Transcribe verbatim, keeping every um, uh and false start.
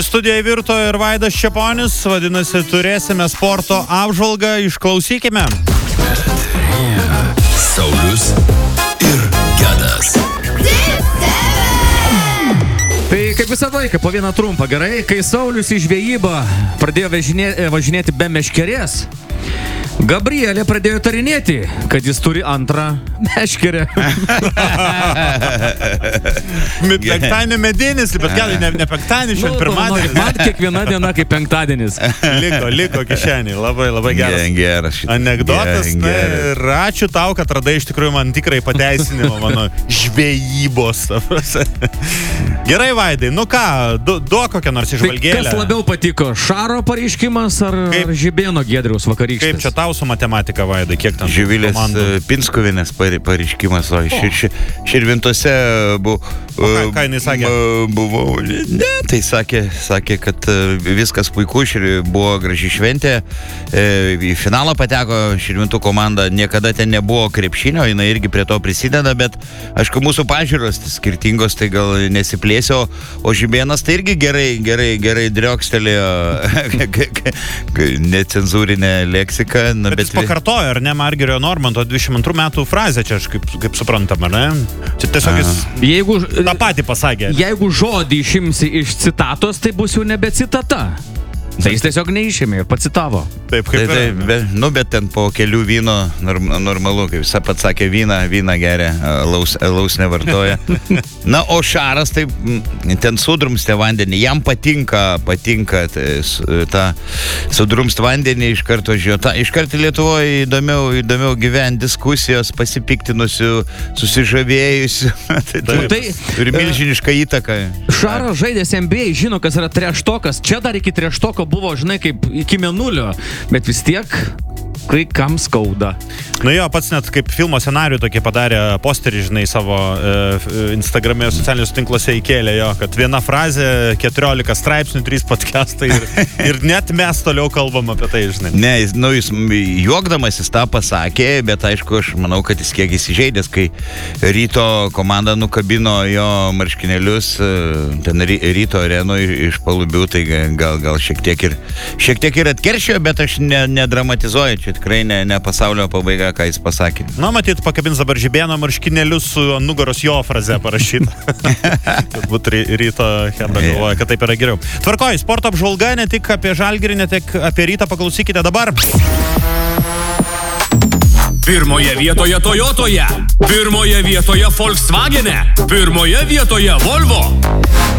Studijoje virto ir Vaidas Čeponis, vadinasi, turėsime sporto apžvalgą, išklausykime. Saulius ir Gedas. Tai kaip visą laiką, po vieną trumpą, gerai, kai Saulius į žvejybą pradėjo važinėti, važinėti be meškerės, Gabrielė pradėjo tarinėti, kad jis turi antrą meškerę. Penktadienį medinis, bet gal ne, ne penktadienį, šiandien pirmadienis. Man kiekviena diena kaip penktadienis. Liko, liko kišenį, labai, labai geras. Geras šitas. Anekdotas, Geras, na, geras. ir ačiū tau, kad radai iš tikrųjų man tikrai pateisinimą mano žvejybos. Gerai, Vaidai, nu ką, du, duok kokią nors išvalgėlę. Tai kas labiau patiko, Šaro pareiškimas ar, ar Žibėno Giedriaus vakarykštis? Kaip čia tau su matematika, Vaidai, kiek ten Živilės komandų? Pinskuvienės pareiškimas, o šir, šir, Širvintose buvo... O ką, ką jinai sakė? Buvau, ne, tai sakė, sakė, kad viskas puiku, šir, buvo graži šventė, į finalą pateko Širvintų komanda, niekada ten nebuvo krepšinio, jinai irgi prie to prisideda, bet aišku, mūsų pažiūros skirtingos, tai gal nesiplėsio, o Žibėnas tai irgi gerai, gerai, gerai driokstelėjo necenzūrinę leksiką. Na, bet, bet jis pakartojo, ar ne, Margirio Normanto dvidešimt antrų metų frazę, čia aš kaip, kaip suprantam, ar ne? Čia tiesiog jis Jeigu, tą patį pasakė. Jeigu žodį išimsi iš citatos, tai bus jau nebe citata. Tai jis tiesiog neišėmė ir pacitavo. Taip, kaip tai, tai, be, nu, bet ten po kelių vyno norm, normalu, kaip jis pats sakė, vyną, vyną geria, laus, laus nevartoja. Na, o Šaras, tai ten sudrumstė vandenį, jam patinka, patinka tai, ta sudrumst vandenį iš karto žiūrėta. Iš karto Lietuvoje įdomiau, įdomiau gyventi, diskusijos, pasipiktinusių, susižavėjusių. tai, tai, tai turi milžinišką įtaką. Šaras žaidęs N B A, žino, kas yra treštokas. Čia dar iki treštoko buvo, žinai, kaip iki mėnulio, bet vis tiek kai kam skauda. Nu jo, pats net kaip filmo scenarijų tokį padarė posterį, žinai, savo e, Instagram'e socialiniuose tinkluose įkėlė jo, kad viena frazė, keturiolika straipsnių, trys podcastai ir, ir net mes toliau kalbam apie tai, žinai. Ne, jis, nu, jis juokdamas jis tą pasakė, bet aišku, aš manau, kad jis kiek įsižeidęs, kai Ryto komanda nukabino jo marškinėlius ten ry, Ryto arenoje iš palubių, tai gal, gal šiek tiek ir, šiek tiek ir atkeršėjo, bet aš ne, nedramatizuoju, čia tikrai ne, ne pasaulio pabaiga, ką jis pasakė. Na, matyt, pakabins dabar Žibėno marškinėlius su nugaros jo fraze parašyta. Turbūt Ryto Hebra galvoja, kad taip yra geriau. Tvarkoj, sporto apžvalga ne tik apie Žalgirį, ne tik apie Rytą, paklausykite dabar. Pirmoje vietoje Toyotoje, pirmoje vietoje Volkswagene, pirmoje vietoje Volvo.